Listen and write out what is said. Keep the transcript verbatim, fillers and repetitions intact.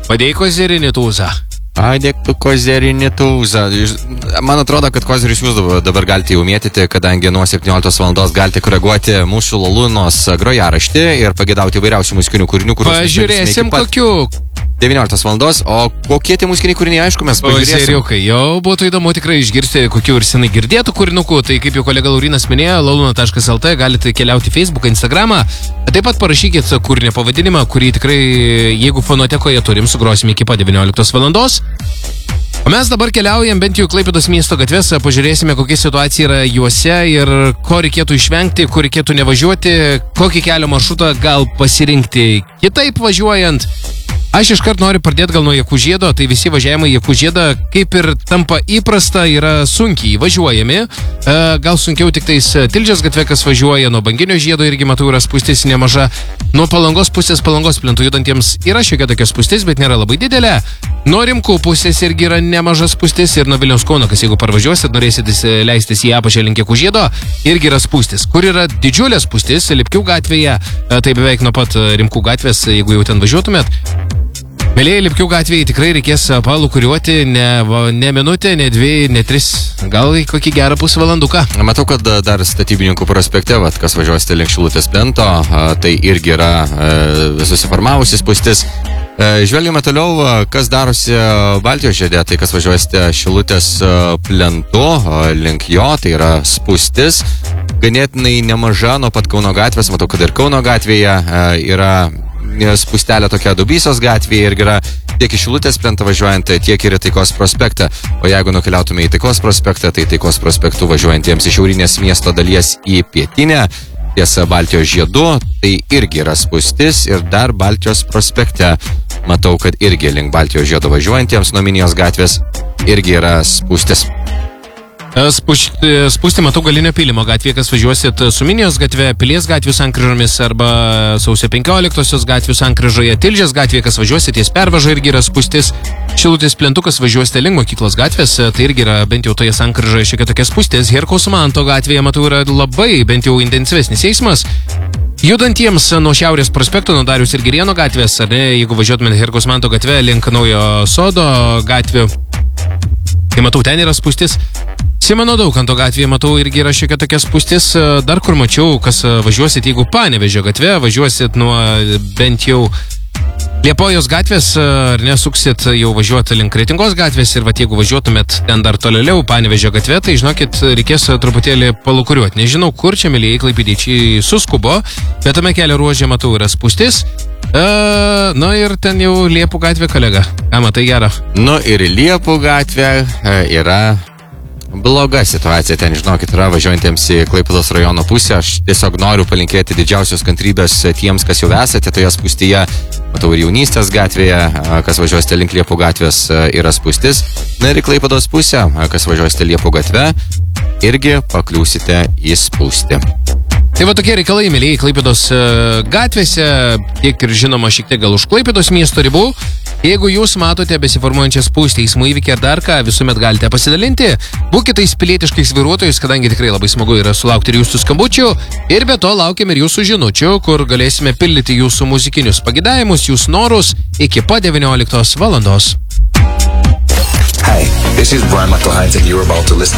Padėjai kozerinį tūzą. Ai, dėk tu kozerinį tūzą. Man atrodo, kad kozerius jūs dabar galite jau mėtyti, kadangi nuo septynioliktos valandos galite koreguoti mūsų Lalunos grojaraštį ir pagėdauti įvairiausių muzikinių kūrinių, kuriuos pažiūrėsim kokių. devynioliktos valandos, o kokie tie muzikiniai kūriniai, aišku, mes pažiūrėsim. O seriukai, jau būtų įdomu tikrai išgirsti kokių ir senai girdėtų kūrinukų, tai kaip jau kolega Laurinas minėjo, laluna taškas lt, galite keliauti Facebooką, Instagramą, taip pat parašykit kūrinio pavadinimą, kurį tikrai, jeigu fonotekoje turim, sugrosim iki pat devynioliktos valandos. O mes dabar keliaujam bent jau Klaipėdos miesto gatves, pažiūrėsime, kokia situacija yra juose ir ko reikėtų išvengti, kur reikėtų nevažiuoti, kokį kelio maršrutą gal pasirinkti kitaip važiuojant. Aš iškart noriu pradėti gal nuo Jakužiedo, tai visi važiavimai Jakužiedą kaip ir tampa įprasta, yra sunkiai važiuojami. E, gal sunkiau tik tais Tilžės gatve, kas važiuoja nuo Banginio žiedo, irgi matau yra spūstis nemaža. Nuo Palangos pusės Palangos plentų judantiems yra šiokia tokia spūstis, bet nėra labai didelė. Nuo Rimkų pusės irgi yra nemaža spūstis ir nuo Vilniaus Kauno, kas jeigu parvažiuosit, norėsit leistis į apačią link Jakužiedo, irgi yra spūstis. Kur yra didžiulė spūstis, Lipkių gatvėje, e, tai beveik nuo pat Rimkų gatvės, jeigu jau ten važiuotumėt. Mėlėjai, Lipkių gatvėje tikrai reikės palūkuriuoti ne, ne minutę, ne dvi, ne tris, gal kokį gerą pusvalanduką. Matau, kad dar Statybininkų prospekte, vat, kas važiuosite link Šilutės plento, tai irgi yra e, susiformavusi spūstis. E, žvelgiame toliau, kas darosi Baltijos žiede, tai kas važiuosite Šilutės plentu, link jo, tai yra spūstis. Ganėtinai nemaža nuo pat Kauno gatvės, matau, kad ir Kauno gatvėje e, yra spūstelė tokia Dubysos gatvėje ir yra tiek iš Šilutės plentą važiuojant, tiek ir į Taikos prospektą. O jeigu nukeliautume į Taikos prospektą, tai Taikos prospektų važiuojantiems iš šiaurinės miesto dalies į pietinę, tiesa Baltijos žiedu, tai irgi yra spūstis ir dar Baltijos prospekte. Matau, kad irgi link Baltijos žiedo važiuojantiems nuo Minijos gatvės irgi yra spūstis. Spūsti, spūsti matau Galinio pylimo gatvėje, kas važiuosit su Minijos gatve, Pilies gatvių sankryžomis arba sausio penkioliktosios gatvių sankryžoje, Tilžės gatvėje, kas važiuosit ties pervaža, irgi yra spūstis. Šilutės plentukas važiuosite link Mokyklos gatvės, tai irgi yra bent jau toje sankryžoje šiek tiek tokia spūstis. Herkaus Manto gatvėje, matau, yra labai bent jau intensyvesnis eismas. Judantiems nuo Šiaurės prospekto, nuo Dariaus ir Girėno gatvės, ar ne, jeigu važiuotumėte Herkaus Manto gatve link Naujo Sodo gatvių, tai matau, ten yra spūstis. Simono Daukanto gatvėje, matau, irgi yra šiokia tokia spūstis. Dar kur mačiau, kas važiuosit, jeigu Panevėžio gatve, važiuosit nuo bent jau Liepojos gatvės, ar nesuksit jau važiuoti link Kretingos gatvės ir va, jeigu važiuotumėt ten dar toliau Panevėžio gatve, tai žinokit, reikės truputėlį palūkuriuoti. Nežinau, kur čia mėlėjai klaipėdiečiai suskubo, bet tame kelio ruože, matau, yra spūstis. E, nu ir ten jau Liepų gatvė, kolega. Ką matai gerą? Nu ir Liepų gatvė yra bloga situacija, ten, žinokit, yra važiuojantiems į Klaipėdos rajono pusę. Aš tiesiog noriu palinkėti didžiausios kantrybės tiems, kas jau esate toje spūstyje. Matau ir Jaunystės gatvėje, kas važiuosite link Liepų gatvės, yra spūstis. Na ir į Klaipėdos pusę, kas važiuosite Liepų gatve, irgi pakliūsite į spūstį. Tai va tokie reikalai, mėlėjai, Klaipėdos gatvėse, tiek ir žinoma šiek tiek gal už Klaipėdos miesto ribų. Jeigu jūs matote besiformuojančią spūstį, eismo įvykį ar dar ką, visuomet galite pasidalinti. Būkite tais pilietiškais vairuotojais, kadangi tikrai labai smagu yra sulaukti ir jūsų skambučių. Ir be to laukiam ir jūsų žinučių, kur galėsime pildyti jūsų muzikinius pagidavimus, jūsų norus iki pat devynioliktos valandos. Hi, this is Brian Michael Hines and you're about to listen